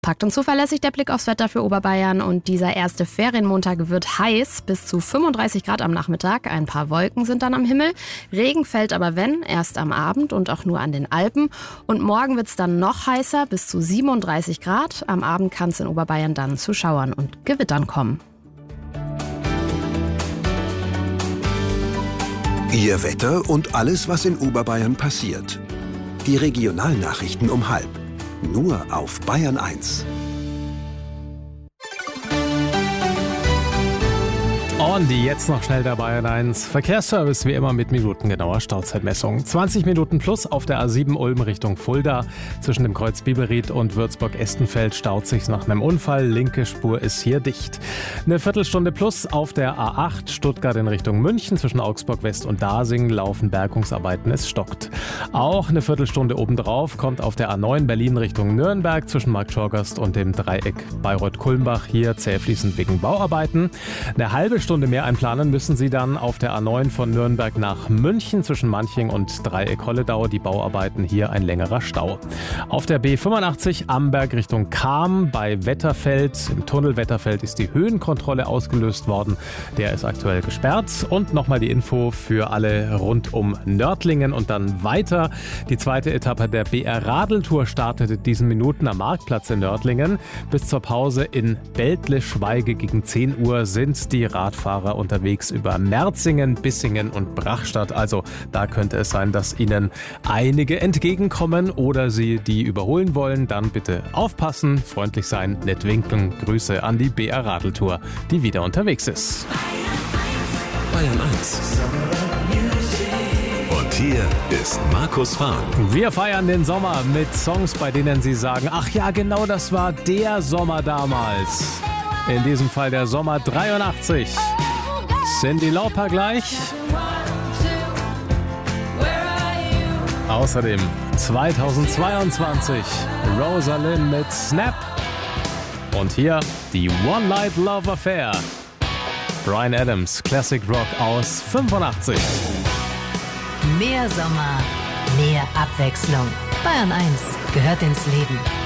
Packt und zuverlässig der Blick aufs Wetter für Oberbayern und dieser erste Ferienmontag wird heiß, bis zu 35 Grad am Nachmittag. Ein paar Wolken sind dann am Himmel. Regen fällt aber erst am Abend und auch nur an den Alpen. Und morgen wird es dann noch heißer, bis zu 37 Grad. Am Abend kann es in Oberbayern dann zu Schauern und Gewittern kommen. Ihr Wetter und alles, was in Oberbayern passiert. Die Regionalnachrichten um 12:30. Nur auf Bayern 1. Und jetzt noch schnell der Bayern 1 Verkehrsservice, wie immer mit minutengenauer Stauzeitmessung. 20 Minuten plus auf der A7 Ulm Richtung Fulda. Zwischen dem Kreuz Biberried und Würzburg-Estenfeld staut sich nach einem Unfall. Linke Spur ist hier dicht. Eine Viertelstunde plus auf der A8 Stuttgart in Richtung München. Zwischen Augsburg West und Dasing laufen Bergungsarbeiten, es stockt. Auch eine Viertelstunde obendrauf kommt auf der A9 Berlin Richtung Nürnberg zwischen Markt Schorgast und dem Dreieck Bayreuth-Kulmbach. Hier zähfließend wegen Bauarbeiten. Eine halbe Stunde mehr einplanen müssen Sie dann auf der A9 von Nürnberg nach München zwischen Manching und Dreieck-Holledau. Die Bauarbeiten, hier ein längerer Stau. Auf der B85 Amberg Richtung Cham bei Wetterfeld. Im Tunnel Wetterfeld ist die Höhenkontrolle ausgelöst worden. Der ist aktuell gesperrt. Und nochmal die Info für alle rund um Nördlingen und dann weiter. Die zweite Etappe der BR-Radeltour startet in diesen Minuten am Marktplatz in Nördlingen. Bis zur Pause in Beltle-Schweige gegen 10 Uhr sind die Radfahrer unterwegs über Merzingen, Bissingen und Brachstadt. Also da könnte es sein, dass Ihnen einige entgegenkommen oder Sie die überholen wollen. Dann bitte aufpassen, freundlich sein, nett winken. Grüße an die BR Radeltour, die wieder unterwegs ist. Bayern 1. Und hier ist Markus Fahn. Wir feiern den Sommer mit Songs, bei denen Sie sagen, ach ja, genau, das war der Sommer damals. In diesem Fall der Sommer 83. Cyndi Lauper gleich. Außerdem 2022 Rosalind mit Snap. Und hier die One Night Love Affair. Bryan Adams, Classic Rock aus 85. Mehr Sommer, mehr Abwechslung. Bayern 1 gehört ins Leben.